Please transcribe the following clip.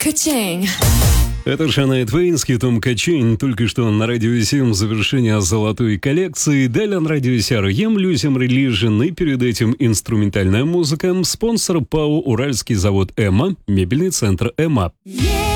Качень. Это Шанайя Твейн с хитом «Качень». Только что на Радио 7 завершение золотой коллекции. Далее на Радио CRM Люсим Religion. И перед этим инструментальная музыка. Спонсор ПАО «Уральский завод ЭМА», мебельный центр ЭМА.